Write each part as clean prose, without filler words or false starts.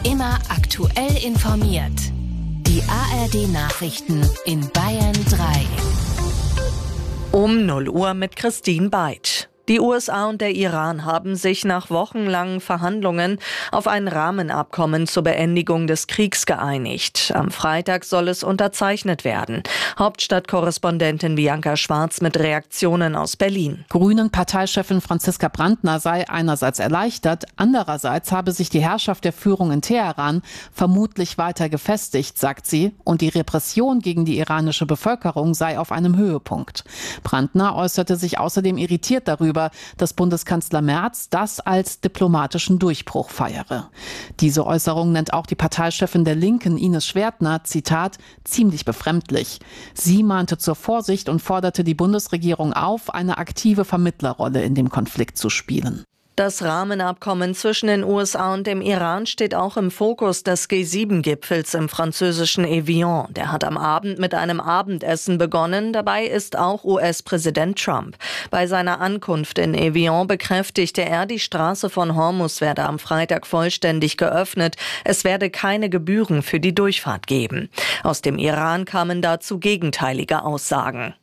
Immer aktuell informiert. Die ARD-Nachrichten in Bayern 3. Um 0 Uhr mit Christine Beitsch. Die USA und der Iran haben sich nach wochenlangen Verhandlungen auf ein Rahmenabkommen zur Beendigung des Kriegs geeinigt. Am Freitag soll es unterzeichnet werden. Hauptstadtkorrespondentin Bianca Schwarz mit Reaktionen aus Berlin. Grünen-Parteichefin Franziska Brandner sei einerseits erleichtert, andererseits habe sich die Herrschaft der Führung in Teheran vermutlich weiter gefestigt, sagt sie, und die Repression gegen die iranische Bevölkerung sei auf einem Höhepunkt. Brandner äußerte sich außerdem irritiert darüber, dass Bundeskanzler Merz das als diplomatischen Durchbruch feiere. Diese Äußerung nennt auch die Parteichefin der Linken, Ines Schwertner, Zitat, ziemlich befremdlich. Sie mahnte zur Vorsicht und forderte die Bundesregierung auf, eine aktive Vermittlerrolle in dem Konflikt zu spielen. Das Rahmenabkommen zwischen den USA und dem Iran steht auch im Fokus des G7-Gipfels im französischen Evian. Der hat am Abend mit einem Abendessen begonnen. Dabei ist auch US-Präsident Trump. Bei seiner Ankunft in Evian bekräftigte er, die Straße von Hormuz werde am Freitag vollständig geöffnet. Es werde keine Gebühren für die Durchfahrt geben. Aus dem Iran kamen dazu gegenteilige Aussagen.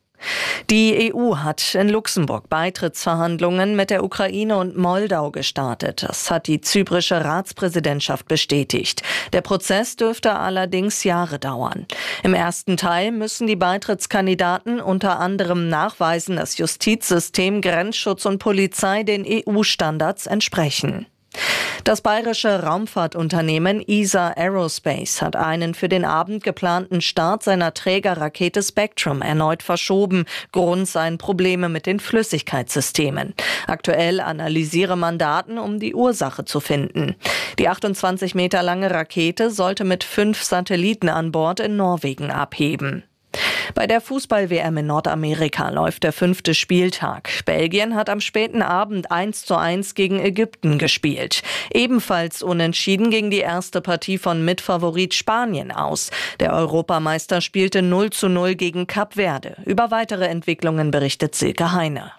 Die EU hat in Luxemburg Beitrittsverhandlungen mit der Ukraine und Moldau gestartet. Das hat die zyprische Ratspräsidentschaft bestätigt. Der Prozess dürfte allerdings Jahre dauern. Im ersten Teil müssen die Beitrittskandidaten unter anderem nachweisen, dass Justizsystem, Grenzschutz und Polizei den EU-Standards entsprechen. Das bayerische Raumfahrtunternehmen ESA Aerospace hat einen für den Abend geplanten Start seiner Trägerrakete Spectrum erneut verschoben. Grund seien Probleme mit den Flüssigkeitssystemen. Aktuell analysiere man Daten, um die Ursache zu finden. Die 28 Meter lange Rakete sollte mit 5 Satelliten an Bord in Norwegen abheben. Bei der Fußball-WM in Nordamerika läuft der 5. Spieltag. Belgien hat am späten Abend 1:1 gegen Ägypten gespielt. Ebenfalls unentschieden ging die erste Partie von Mitfavorit Spanien aus. Der Europameister spielte 0:0 gegen Kap Verde. Über weitere Entwicklungen berichtet Silke Heine.